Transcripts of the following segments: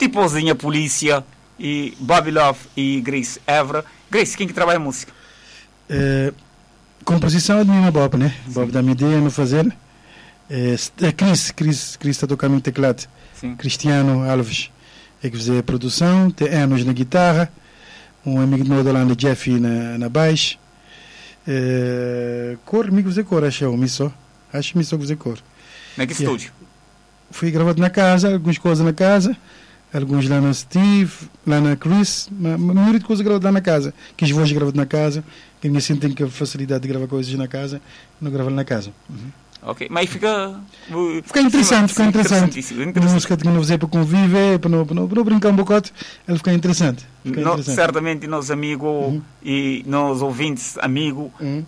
tipozinha polícia e Bobby Love e Grace Évora. Grace, quem que trabalha música? Composição é de mim, Bob, né? Sim. Bob dá minha ideia, não fazer. Chris está tocando teclado. Sim. Cristiano Alves é que fazia a produção, tem anos na guitarra, um amigo meu da Holanda, Jeff, na baixo. Cor, amigo fazer cor, acho que fazer cor. Na que estúdio? Fui gravado na casa, algumas coisas na casa, alguns lá na Steve, lá na Chris, a maioria de coisas gravadas lá na casa. Que as vozes gravadas na casa, que ninguém assim tem a facilidade de gravar coisas na casa, não grava na casa. Ok, mas fica interessante. Uma música que não usei para conviver, para não brincar um bocado, ela fica interessante. Certamente, nós amigos e nós ouvintes amigos,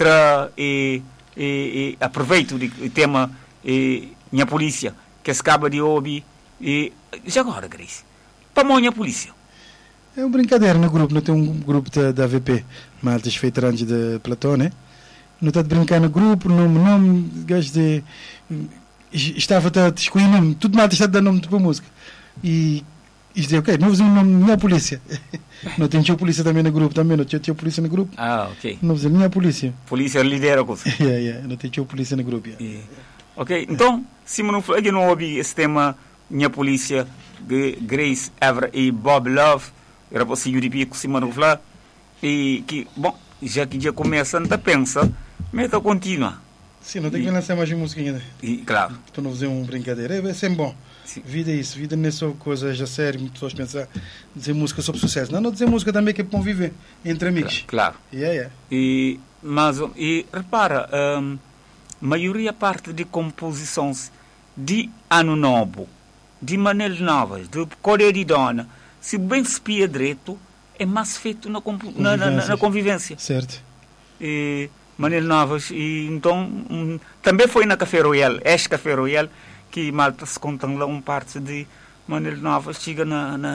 e aproveito o tema minha polícia, que se acaba de ouvir, e já agora, Grace, para a minha polícia. É uma brincadeira no grupo, não tem um grupo da AVP, maltas veterantes de Platão, né? Não está de brincar no grupo, nome, gajo de. Estava a escolher nome, tudo malta está a dar nome para a música. E dizia, ok, não usei o nome minha polícia. Não tem tio polícia também no grupo, também não tinha tio polícia no grupo. Ok. Não usei minha polícia. Polícia lidera a coisa. Não tem tio polícia no grupo. Ok, então, se eu não ouvi esse tema, minha polícia, de Grace Évora e Bob Love, era para se repetir com Simão Flá, e que, bom, já que já começa, não pensa, meta contínua. Sim, não tem que lançar mais música ainda. Claro. Para não fazer uma brincadeira. É sempre bom. Sim. Vida é isso. Vida não é só coisas a sério, pessoas pensar, dizer música sobre sucesso. Não dizer música também que é para viver entre amigos. Claro. E repara, maioria parte de composições de ano novo, de maneiras novas, de colher de dona, se bem se pia direito, é mais feito na convivência. Certo. E maneiras novas. E então, também foi na Café Royal, Café Royal, que malta se contam lá parte de maneiras novas. Chega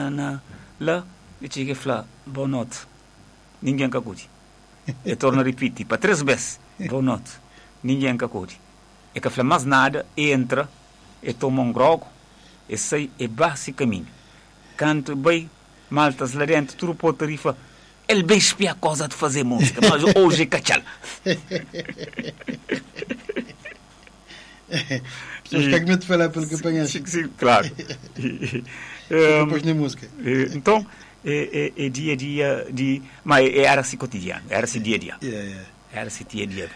lá e chega e fala, boa noite. Ninguém cacude. Eu torno a repetir, para 3 vezes, boa noite. Ninguém cacude. É que fala mais nada, entra, e toma um grogo, e sai, e baixa caminho. Canto bem, maltas lá dentro, tudo por tarifa. Ele bem espia a coisa de fazer música, mas hoje é cachal. Pessoas que medo de falar pelo que apanhaste. Sim, claro. Depois nem música. Então, é dia a dia, mas era-se cotidiano, era-se dia a dia. Era-se dia a dia.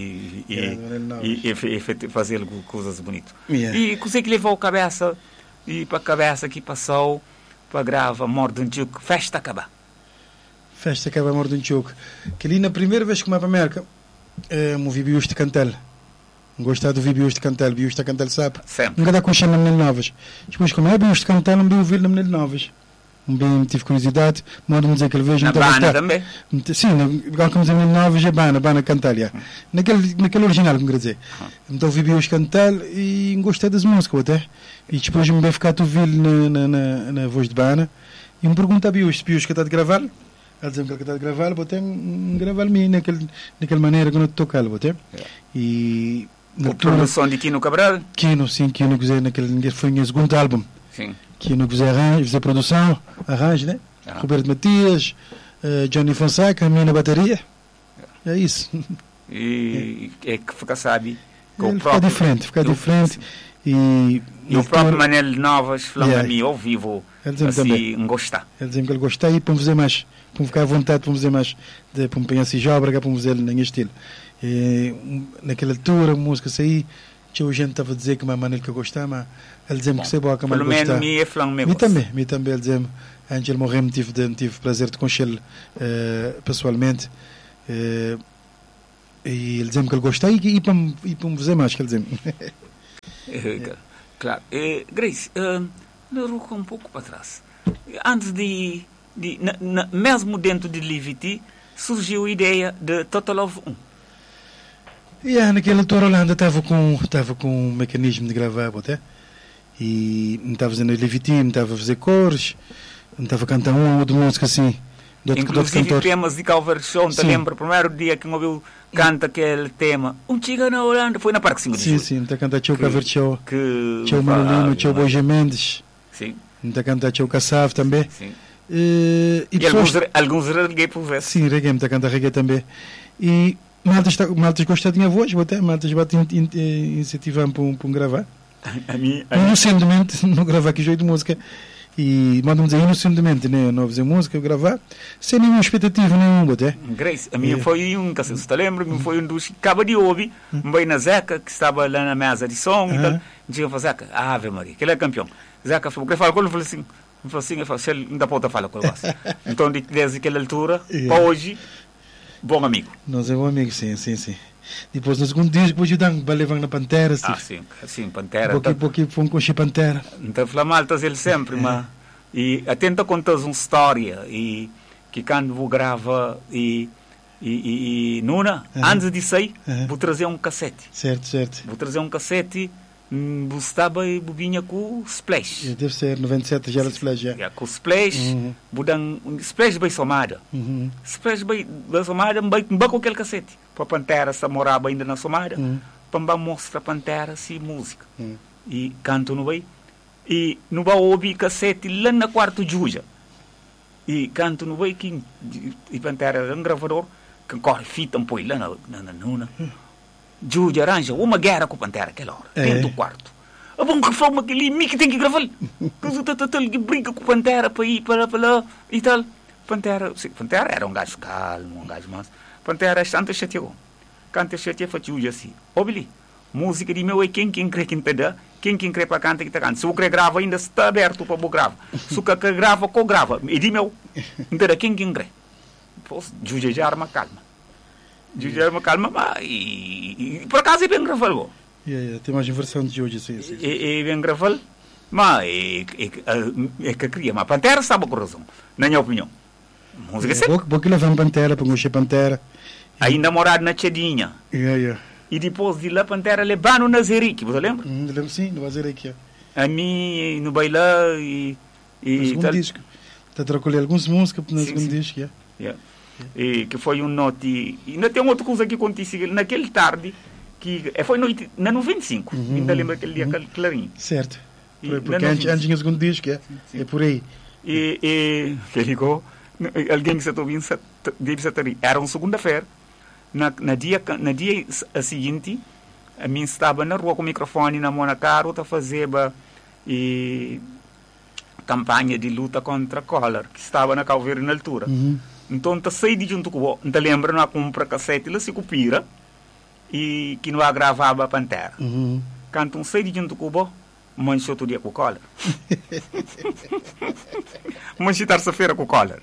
E fazer coisas bonitas. E coisa que levou a cabeça, e para a cabeça que passou, para grava Amor de um Tchuc, festa acaba. Festa acaba Amor de um Tchuc. Que ali na primeira vez que me para a América, eu vi bios de Cantel. Gostava de ouvir bios de Cantel, bios de Cantel sabe. Nunca dá com cheiro na Menino Novas. Depois, como é bios de Cantel, não vi ouvir na Menino Novas. Bem, tive curiosidade, manda-me dizer que ele vejo. Na Bana também? Sim, igual como dizem Menino Novas, é Bana Cantel, naquele original, como quer dizer. Então vi bios de Cantel e gostei das músicas até. E depois me veio ficar a ouvir na voz de Bana e me pergunta a bios que está de gravar. Ele dizem que ele está de gravar, botei gravar-me naquela maneira que eu não tocar, botei. E a produção de Quino Cabral? Quino, naquele foi o meu segundo álbum. Sim. Quino fizer produção, arranjo, né? Roberto Matias, Johnny Fonseca, a minha na bateria. É isso. E é que fica, sabe, fica diferente. E o próprio Manel Novas falando a mim ao vivo, assim, gostar. Ele dizem que ele gosta e para me fazer mais, para me ficar à vontade, para me fazer mais, para me pegar assim jóbrega, para me fazer no estilo. Naquela altura, a música saí, tinha gente estava a dizer que a Manel que eu gostava, mas ele dizia-me que sei boa, que eu gostava. Pelo menos me é falando mesmo. Me também, ele dizia-me, antes de ele morrer, tive prazer de conhecer pessoalmente. E ele dizia-me que ele gostava e para me fazer mais, que ele dizia-me. Claro. Grace, ruco um pouco para trás. Antes mesmo dentro de Livity, surgiu a ideia de Total of 1. Naquela altura a Holanda estava com um mecanismo de gravar, até. E me estava fazendo Livity, me estava a fazer cores, me estava a cantar uma ou outra música assim. Inclusive temas de cover show, te lembro, o primeiro dia que me ouviu canta aquele tema, chega na Holanda, foi na Parque 5 de Julho. Sim, está a cantar Tchau Cover Show, Tchau Manolino, Tchau Boja Mendes. Sim. Muita canta o Kassav também. Sim. E E alguns reggae por ver. Sim, reggae, muita canta reggae também. E maltas gostam de minha voz, até maltas batem incentivando para gravar. Inocentemente, não gravar aqui jeito de música. E mandam dizer inocentemente, né? Não fazer música, eu gravar, sem nenhuma expectativa nenhuma, até. Grace, a minha foi um, se você lembra, foi um dos que acaba de ouvir, bem na Zeca, que estava lá na mesa de som, e tal, dizia para Zeca, Ave Maria, que ele é campeão. Zeca falou, eu falo com ele, eu falei assim, se ele ainda pode falar com ele. Então, desde aquela altura, para hoje, bom amigo. Nós é bom amigo, sim. Depois, no segundo disco, depois ajudamos para levar na Pantera. Sim, Pantera. Pouquinho fomos com a Pantera. Então, flamaltas ele sempre, mas... E atenta contar uma história, e que quando vou gravar, e Nuna, antes de sair, vou trazer um cassete. Certo. Vou trazer um cassete, vou estar bem, bobinha com o Splash. Deve ser 97, já era Splash, já. Com o Splash, vou dar um Splash bem somada. Splash bem somada, bem com aquele cassete. Para a Pantera, se morava ainda na somada, para mostrar a Pantera, se música. E canto no bem. E não vai ouvir cassete lá na quarto de Juja. E canto no bem que e Pantera era um gravador que corre fita, põe lá na Nuna. Juja arranja uma guerra com Pantera aquela hora, dentro do quarto. É bom que forma aquele mim que tem que gravar. Que brinca com Pantera para ir para lá e tal. Pantera era um gajo calmo, um gajo manso. Pantera tanto chateou. Canta chateou para Juja assim. Obili, música de meu é quem crê que te dá. Quem crê para cantar que está cantando. Se o que grava ainda está aberto para o grava. Se o que grava, co-grava. E de meu, então quem crê. Juja já arma calma. Mas por acaso é bem gravado. Tem mais versão de Juja, sim. É bem gravado, mas é que cria. Mas Pantera sabe com razão, na minha opinião. Música certa. Vou que levar Pantera, para conhecer Pantera. Ainda morado na Tchedinha. E depois de lá, Pantera levando na Zerique, você lembra? Lembro sim, no Zerique. A mim, no bailão e segundo disco. Está a trocar algumas músicas no segundo disco, E que foi um note. E ainda tem outra coisa que aconteceu naquele tarde, que foi noite, na 95. Ainda lembra aquele dia clarinho. Certo. Porque antes tinha o segundo disco, é por aí. E que ligou, alguém que se está ouvindo, era uma segunda-feira. Na dia seguinte, a mim estava na rua com o microfone na mão na cara, a fazer campanha de luta contra Collor, que estava na Calveira na altura. Então, eu saí de junto com o então lembra, não compra cassete, ele se copira, e que não gravava a Pantera. Quando eu saí de junto com o manchou todo dia com o Collor. Manchou terça-feira com o Collor.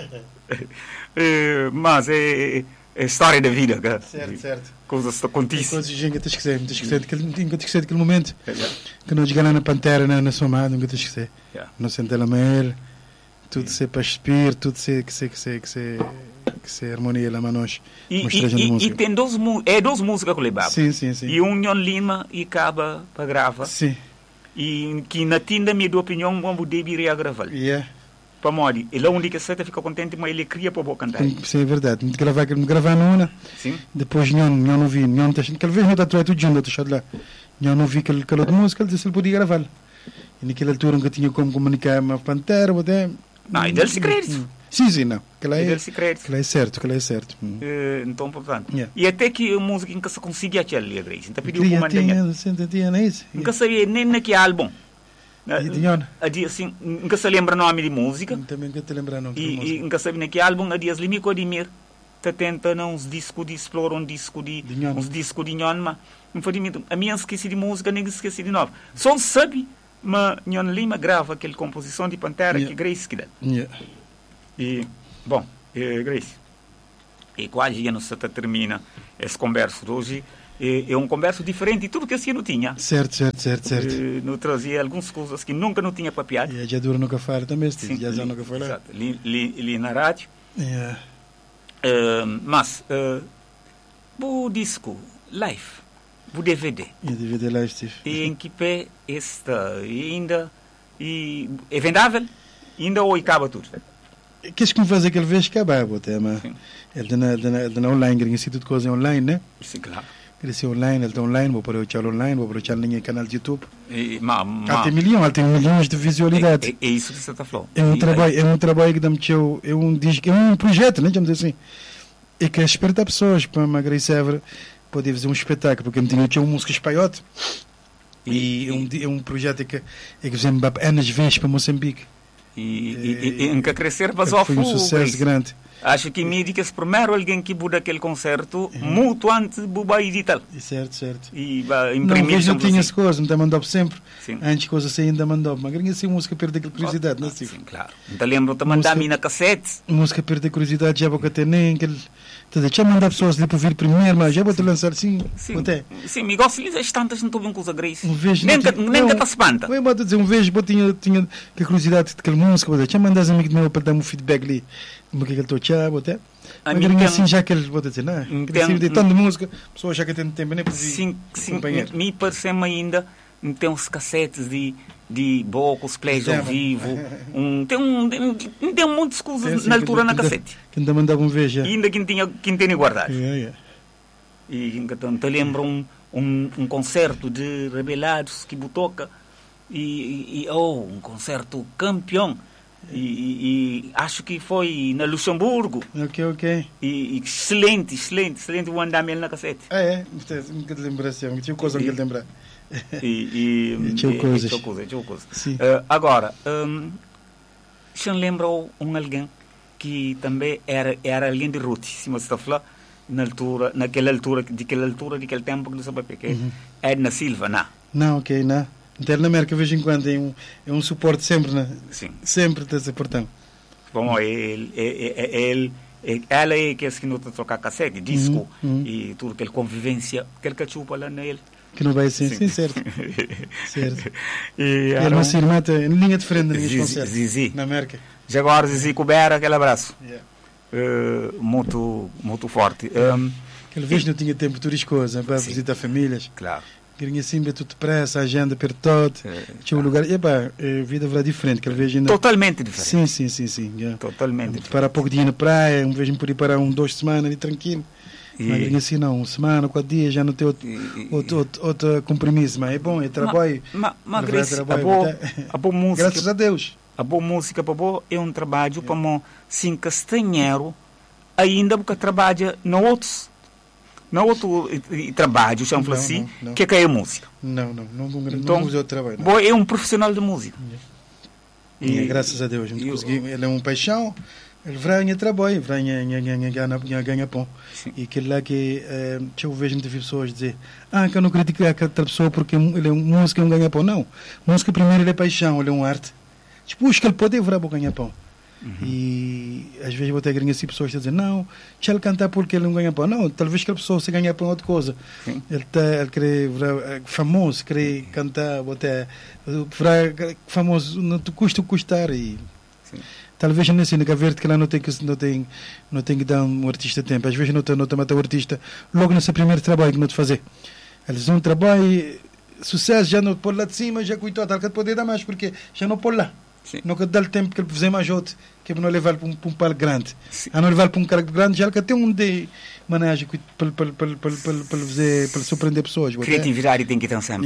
Mas é história da vida, cara. Certo. Coisas que acontecem. Coisas que tens que esquecer daquele momento. Que não chegar lá na Pantera, na Somada, nunca tens que esquecer. Não senta lá mais, tudo se para expir, tudo se harmonia lá, mas nós e tem duas músicas que levava. Sim. E um Nyon Lima e acaba para gravar. Sim. E que na tinda, minha opinião, vamos deveria gravar. Para morrer. Ele é o único que fica contente, mas ele cria para cantar. Sim, é verdade. Gravar numa. Sim. Depois não vi. Aquela vez não está tudo junto, lá. Não vi aquela outra música, ele disse que ele podia gravar. E naquela altura nunca tinha como comunicar com a Pantera, até... Não, e dele se crédito. Sim, não. Aquela é certo. Então, portanto. E até que a música nunca se conseguia achar ali, Grace. Então pediu para mandar. Nunca sabia nem naquele álbum. Assim, nunca se lembra o nome de música. Também nunca te lembra o nome de música. E nunca sabia naquele álbum, a dias limicou de mir. Tenta uns discos de explora, uns discos de Nyon, mas não foi de mim. A minha esqueci de música, nem esqueci de novo. Só sabe, mas Nyon Lima grava aquela composição de Pantera que Grace que dá. E, bom, Grace, e quase já não se termina essa conversa de hoje. É um converso diferente de tudo que assim não tinha. Certo. Não trazia algumas coisas que nunca não tinha papiado. E a dura nunca fala também, já nunca foi lá. Exato, li na rádio. Mas, o disco, live, o DVD. E o DVD live, Steve. E em que pé está ainda, é vendável? Ainda ou acaba tudo? Queres que me faz aquele vez acabar, até, mas ele dá online, ganha tudo coisa online, né? Sim, claro. crescer online, ele está online, vou pôr o channel online, vou pôr o channel no canal de YouTube. Ele tem milhões de visualidade. É isso que você está falando. É um trabalho que dá-me é um projeto, né, digamos assim. E que é espertar pessoas para emagrecer, poder fazer um espetáculo, porque eu tinha um música espanhote. E é um projeto que fizemos anos vezes para Moçambique. E em que crescer passou foi um sucesso grande. Acho que me diz primeiro alguém que buda aquele concerto muito antes de buba editar. Certo. E imprimir. Não tinha as coisas, não mandava sempre. Sim. Antes coisas assim ainda mandava. Mas ganha assim música perde aquela curiosidade, não é? Sim, claro. Então lembro-te mandar-me na cassete. Música perde a curiosidade, já vou ter nem aquele. Já mandar pessoas ali para vir primeiro, mas já vou te lançar assim. Sim, me gosto de dizer tantas, não estou bem com os agreis. Nem que te espanta. Eu vou dizer, tinha que curiosidade daquela música, já mandar os amigos meus para dar um feedback ali. Como que ele estou a mas assim, já que ele vou dizer, não, de tanta música, pessoas já que tem tempo nem para sim, me parece-me ainda tem uns cassetes de bocos, plays ao vivo, tem um monte de coisas na altura na cassete. Que ainda mandava ver já. E ainda quem tinha guardado. E então te lembro um concerto de Rebelados que toca um concerto campeão. E acho que foi na Luxemburgo. Ok. E excelente o andamento na cassete. Nunca te lembrar assim, tinha coisa que ele lembrar. Tinha coisas. Agora, deixa eu lembrar alguém que também era alguém de Ruth, se você está falando, daquela altura, daquele tempo que não sabe porque Edna Silva, não. Não, ok, não. Então, na América, de vez em quando, é um suporte sempre, né? Sim. Sempre está suportando. Bom, ela é que não está trocar cassete, disco, e tudo, aquela convivência, aquele cachupa lá nele. Que não vai assim, sim, certo. E ela é uma irmã em linha de frente nos concertos. Zizi. Na América. Já agora, Zizi Cubera, aquele abraço. Muito forte. Aquela vez não tinha tempo de todas as coisas, para visitar famílias. Claro. Queria assim, tudo depressa, a agenda apertada, tinha um lugar, a vida era diferente, aquela vez ainda... Totalmente diferente. Sim. Totalmente diferente. Para pouco dia na praia, uma vez me podia parar 2 semanas ali tranquilo. Mas queria assim, não, 1 semana, 4 dias, já não tem outro compromisso, mas é bom, é trabalho. Mas Grace, a boa música... Graças a Deus. A boa música, é um trabalho para mim, sem castanheiro, ainda porque trabalha no outro trabalho, chamo assim, que é a música. Não uso outro trabalho. É um profissional de música. Graças a Deus, ele é um paixão, ele vai trabalho, vai ganhar pão. E aquilo lá que eu vejo muitas pessoas dizer, que eu não critico aquela pessoa porque ele é música, não ganha pão. Não, música primeiro ele é paixão, ele é uma arte. Acho que ele pode ganhar pão. E às vezes vou ter assim pessoas que dizem não, deixa ele cantar porque ele não ganha pão. Não, talvez que a pessoa se ganha pão outra coisa. Ele quer famoso, quer cantar, famoso, não te custa custar. E talvez não assim, na verde que lá não tem que dar um artista tempo. Às vezes não mata o artista logo nesse primeiro trabalho que não te fazer. Eles dão um trabalho, sucesso, já não pôr lá de cima, já cuidou, tal que pode dar mais porque já não pôr lá. Não que dá o tempo que ele fizer mais outro, que não levar para um palco grande. A não levar para um cargo grande, já que tem um de manejo para surpreender pessoas. Criatividade tem que estar sempre.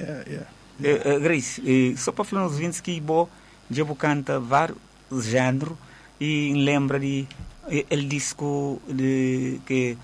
Grace, só para falar aos ouvintes que já canta vários géneros e lembra de ele disco de que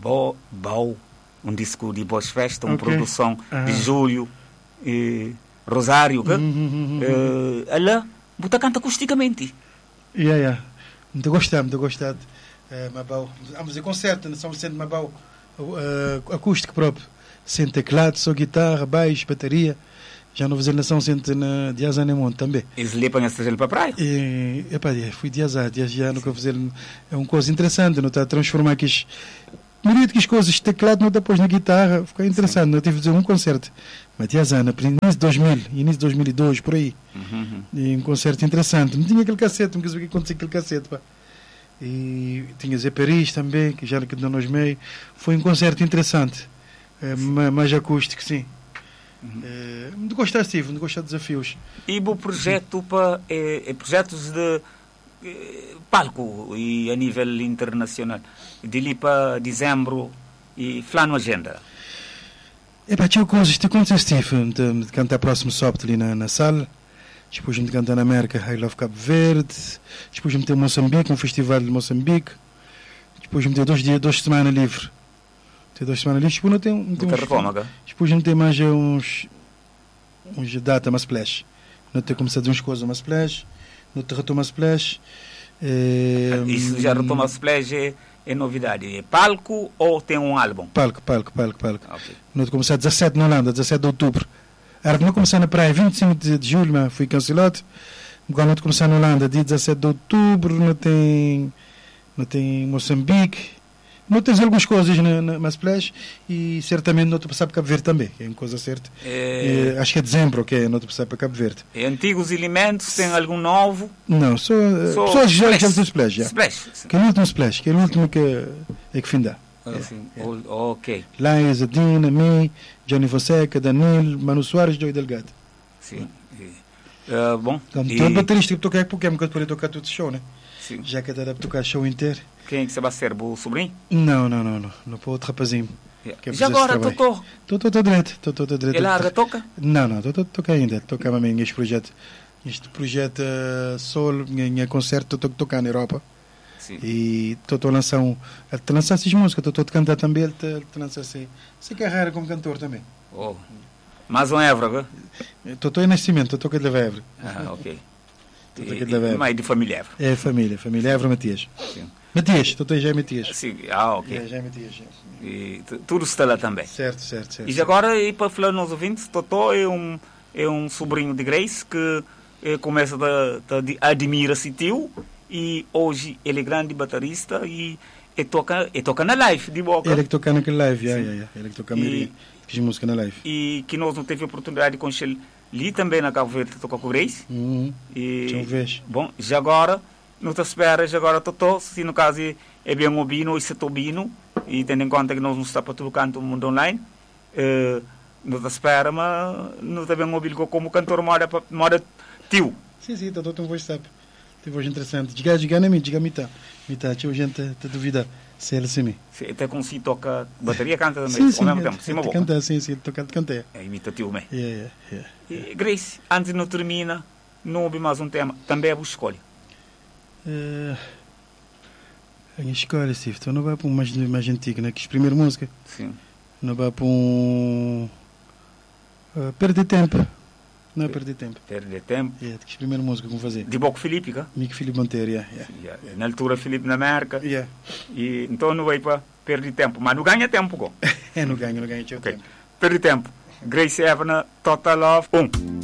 um disco de Boas Festas, uma produção de Júlio Rosário, ela Buta canta acusticamente. Muito gostado. Vamos a concerto, nós estamos sendo Mabau acústico próprio. Sem teclado, só guitarra, baixo, bateria. Já não fazendo nação sente na Diazá Nemonte também. E se lhe põe para a praia? Fui Diazá nunca fazer. É uma coisa interessante, não está a transformar aqui. A maioria das coisas, teclado, não depois na guitarra, ficou interessante. Não tive de fazer um concerto. Mas Diazana, início de 2000, início de 2002, por aí. E um concerto interessante. Não tinha aquele cassete, não quis ver o que acontecia com aquele cassete. E tinha Zé Paris também, que já que deu nos meio. Foi um concerto interessante. Mais acústico, sim. Muito gostar, Steve, muito gostar de desafios. E o projeto para projetos de palco e a nível internacional, de ali para dezembro e lá na agenda? Epá, tinha coisas, te contas, Steve, de cantar próximo soft ali na sala, depois de cantar na América, I Love Cabo Verde, depois de ter Moçambique, um festival de Moçambique, depois de ter 2 semanas livre. Ter 2 semanas livre, depois não tem depois não tem mais uns data, uma splash. Não ter começado uns coisas, uma splash, não ter retoma splash. Isso já retoma splash é novidade? É palco ou tem um álbum? Palco. Okay. Não ter começado 17 na Holanda, 17 de outubro. Era que não começar na praia 25 de julho, mas fui cancelado. Agora não ter começar na Holanda, dia 17 de outubro, não tem Moçambique. Não tens algumas coisas na splash e certamente não te passar para Cabo Verde também, que é uma coisa certa. Acho que é dezembro, que não te passar para Cabo Verde. Antigos elementos, tem algum novo? Não, só já tem splash. Já. Splash. Que é o último splash, que é o último que findar. Ok. Liza, Dina, mim, Johnny Fonseca, Danilo, Manu Soares, Joey Delgado. Sim. Bom. Então, o baterista que toca porque é um bocado para tocar todo o show, né? Sim. Já que dá para tocar show inteiro. Quem é que você vai ser? O sobrinho? Não. Não para outro rapazinho. Já agora, Totó? Estou direito. Ele larga toca? Não, estou tocar ainda. Tocar também este projeto. Este projeto solo, em concerto, estou tocando na Europa. Sim. E estou a lançar essas músicas, estou a cantar também, ele te lança essa carreira como cantor também. Oh. Mais um Évora? Estou em nascimento, estou a levar Évora. Ok. Mas de família Évora? É família Évora Matias. Sim. Matias, estou já é Matias. Sim, ok. Já é Matias. E tudo está lá também. Certo. E agora, e para falar nos ouvintes, Totó é um sobrinho de Grace que começa a admirar-se tio e hoje ele é grande baterista e toca na live de boca. Ele que toca naquele live, ele que toca fiz música na live. E que nós não teve a oportunidade de conhecer ali também na Cabo Verde, toca com o Grace. Bom, já agora, não te espera, já agora Totó, se no caso é bem ouvindo ou se está ouvindo, e tendo em conta que nós não estamos para todo canto do mundo online, não te espera, mas não está bem ouvindo como cantor mora tio. Sim, Totó tem voz sabe. Tem voz interessante. Diga na mim, diga mitad. Tinha gente te duvida se ele se me. Até com si toca bateria, canta também, ao mesmo tempo. Sim, canta, sim, canta. É imitativo mesmo. Yeah. Grace, antes de não termina, não houve mais um tema, também é a escolha. A minha escolha, Steve, então não vai para um mais antigo, né? Que a primeira música. Sim. Não vai para um... perder tempo. Não é perder tempo. Perder tempo. Que a primeira música que vou fazer. De Boco Filipe, cá? Mico Filipe Monteiro, Na altura, Filipe na América. E então não vai para perder tempo, mas não ganha tempo, não ganha, tempo. Perde tempo. Grace Évora, Total Love, 1.